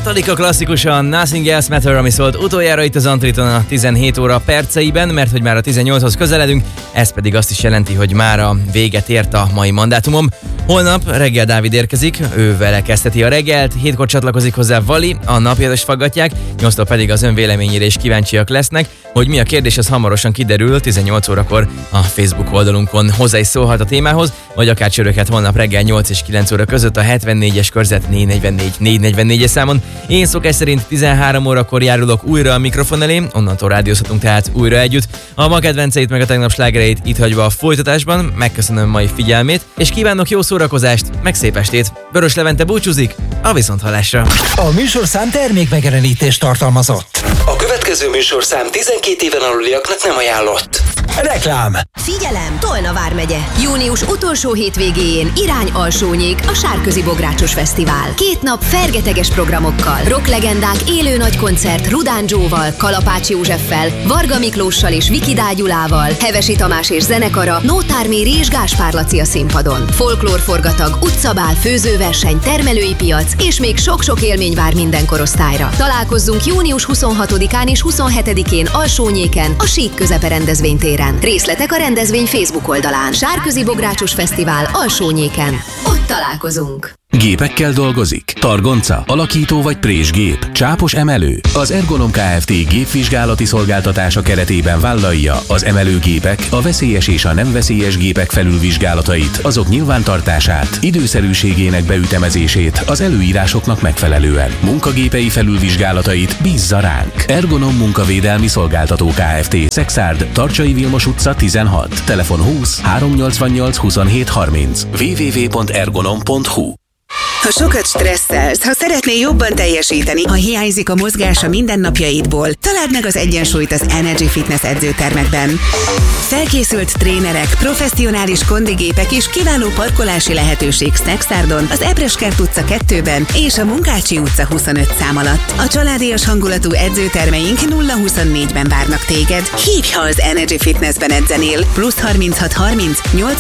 Metallica klasszikusan Nothing Else Matter, ami szólt utoljára itt az Antriton a 17 óra perceiben, mert hogy már a 18-hoz közeledünk, ez pedig azt is jelenti, hogy már a véget ért a mai mandátumom. Holnap Reggel Dávid érkezik, ő vele kezdheti a reggelt, 7-kor csatlakozik hozzá Vali, a napját faggatják, 8-tól pedig az ön véleményére is kíváncsiak lesznek. Hogy mi a kérdés, az hamarosan kiderül, 18 órakor a Facebook oldalunkon hozzá is szólhat a témához, vagy akár csöröghet holnap reggel 8 és 9 óra között a 74-es körzet 444-444-es számon. Én szokás szerint 13 órakor járulok újra a mikrofon elé, onnantól rádiózhatunk tehát újra együtt. A ma kedvenceit meg a tegnap slágereit itt hagyva a folytatásban, megköszönöm mai figyelmét, és kívánok jó szórakozást, meg szép estét. Vörös Levente búcsúzik, a viszonthallásra. A műsorszám termékmegjelenítést tartalmazott. A következő műsorszám 12 éven aluliaknak nem ajánlott. Reklám! Figyelem! Tolna vármegye. Június utolsó hétvégéjén irány Alsónyék, a Sárközi Bográcsos Fesztivál. 2 nap fergeteges programokkal. Rocklegendák élő nagykoncert Rudán Joe-val, Kalapács Józseffel, Varga Miklóssal és Viki Dágyulával, Hevesi Tamás és zenekara, Nótár Méri és Gáspár Laci a színpadon. Folklórforgatag, utcabál, főzőverseny, termelői piac és még sok-sok élmény vár minden korosztályra. Találkozzunk június 26-án és 27-én Alsónyéken, a Sík Közepe rendezvénytéren. Részletek a rendezvény Facebook oldalán. Sárközi Bográcsos Fesztivál Alsónyéken. Ott találkozunk. Gépekkel dolgozik? Targonca, alakító vagy présgép, csápos emelő? Az Ergonom Kft. Gépvizsgálati szolgáltatása keretében vállalja az emelőgépek, a veszélyes és a nem veszélyes gépek felülvizsgálatait, azok nyilvántartását, időszerűségének beütemezését az előírásoknak megfelelően. Munkagépei felülvizsgálatait bízza ránk. Ergonom Munkavédelmi Szolgáltató Kft. Szexárd, Tarcsai Vilmos utca 16, telefon 20 388 27 30, www.ergonom.hu. Ha sokat stresszelsz, ha szeretnél jobban teljesíteni, ha hiányzik a mozgás a mindennapjaidból, találd meg az egyensúlyt az Energy Fitness edzőtermekben. Felkészült trénerek, professzionális kondigépek és kiváló parkolási lehetőség Szexárdon, az Ebreskert utca 2-ben és a Munkácsi utca 25 szám alatt. A családias hangulatú edzőtermeink 0-24-ben várnak téged. Hívj, ha az Energy Fitnessben edzenél. +36 30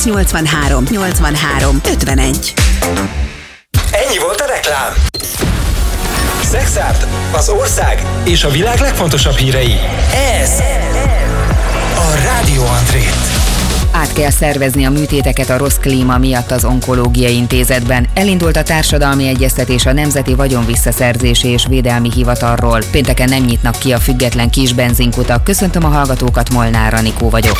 883 83 51. Ennyi volt a reklám. Szexárd, az ország és a világ legfontosabb hírei. Ez a Rádió Antrét. Át kell szervezni a műtéteket a rossz klíma miatt az Onkológiai Intézetben. Elindult a társadalmi egyeztetés a Nemzeti Vagyonvisszaszerzési és Védelmi Hivatalról. Pénteken nem nyitnak ki a független kis benzinkutak. Köszöntöm a hallgatókat, Molnár Anikó vagyok.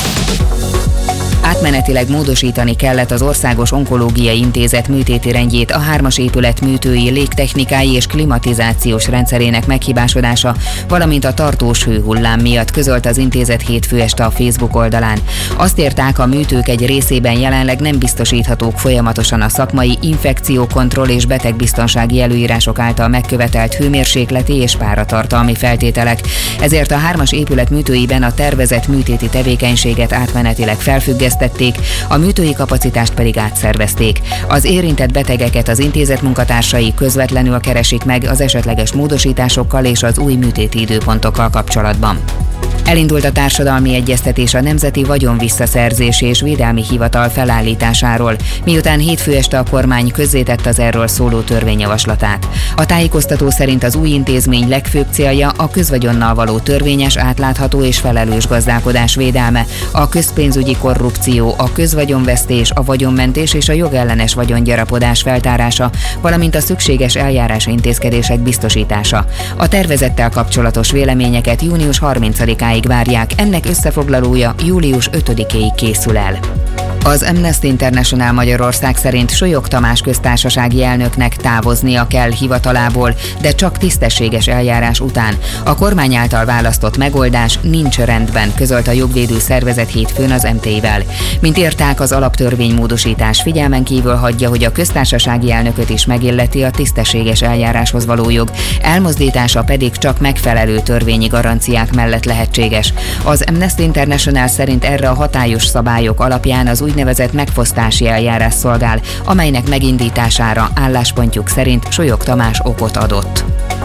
Átmenetileg módosítani kellett az Országos Onkológiai Intézet műtéti rendjét a 3-as épület műtői, légtechnikai és klimatizációs rendszerének meghibásodása, valamint a tartós hőhullám miatt, közölt az intézet hétfő este a Facebook oldalán. Azt írták, a műtők egy részében jelenleg nem biztosíthatók folyamatosan a szakmai infekciókontroll és betegbiztonsági előírások által megkövetelt hőmérsékleti és páratartalmi feltételek. Ezért a 3-as épület műtőiben a tervezett műtéti tevékenységet átmenetileg felfüggesztették, a műtői kapacitást pedig átszervezték. Az érintett betegeket az intézet munkatársai közvetlenül keresik meg az esetleges módosításokkal és az új műtéti időpontokkal kapcsolatban. Elindult a társadalmi egyeztetés a Nemzeti Vagyonvisszaszerzési és Védelmi Hivatal felállításáról, miután hétfő este a kormány közzétett az erről szóló törvényjavaslatát. A tájékoztató szerint az új intézmény legfőbb célja a közvagyonnal való törvényes, átlátható és felelős gazdálkodás védelme, a közpénzügyi korrupció, a közvagyonvesztés, a vagyonmentés és a jogellenes vagyongyarapodás feltárása, valamint a szükséges eljárás intézkedések biztosítása. A tervezettel kapcsolatos véleményeket június 30-áig várják, ennek összefoglalója július 5-éig készül el. Az Amnesty International Magyarország szerint Solyog Tamás köztársasági elnöknek távoznia kell hivatalából, de csak tisztességes eljárás után. A kormány által választott megoldás nincs rendben, közölt a jogvédő szervezet hétfőn az MT-vel. Mint írták, az alaptörvénymódosítás figyelmen kívül hagyja, hogy a köztársasági elnököt is megilleti a tisztességes eljáráshoz való jog, elmozdítása pedig csak megfelelő törvényi garanciák mellett lehetséges. Az Amnesty International szerint erre a hatályos szabályok alapján az úgynevezett megfosztási eljárás szolgál, amelynek megindítására álláspontjuk szerint Solyog Tamás okot adott.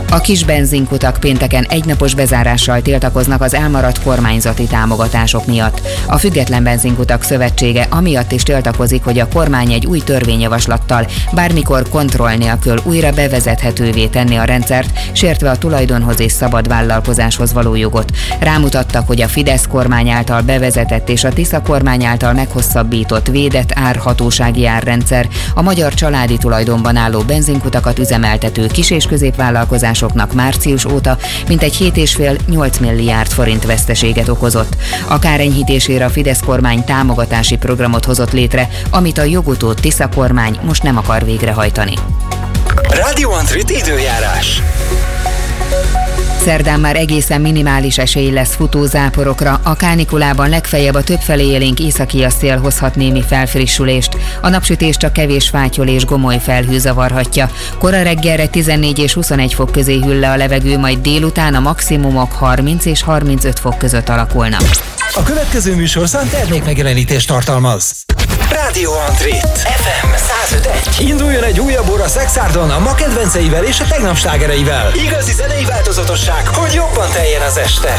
A kis benzinkutak pénteken egynapos bezárással tiltakoznak az elmaradt kormányzati támogatások miatt. A Független Benzinkutak Szövetsége amiatt is tiltakozik, hogy a kormány egy új törvényjavaslattal bármikor kontroll nélkül újra bevezethetővé tenni a rendszert, sértve a tulajdonhoz és szabad vállalkozáshoz való jogot. Rámutattak, hogy a Fidesz kormány által bevezetett és a Tisza kormány által meghosszabbított védett árhatósági árrendszer a magyar családi tulajdonban álló benzinkutakat üzemeltető kis- és középvállalkozásoknak március óta mintegy 7,5-8 milliárd forint veszteséget okozott. A kárenyhítésére a Fidesz kormány támogatási programot hozott létre, amit a jogutó Tisza kormány most nem akar végrehajtani. Radio Antrit időjárás. Szerdán már egészen minimális esély lesz futózáporokra, a kánikulában legfeljebb a többfelé élénk északi szél hozhat némi felfrissülést. A napsütés csak kevés fátyol és gomoly felhő zavarhatja. Kora reggelre 14 és 21 fok közé hűl le a levegő, majd délután a maximumok 30 és 35 fok között alakulnak. A következő műsorszám termékmegjelenítést tartalmaz. Radio Antrit. FM 105.1. Induljon egy újabb óra Szexárdon a ma kedvenceivel és a tegnap slágereivel. Igazi zenei változatosság, hogy jobban teljen az este.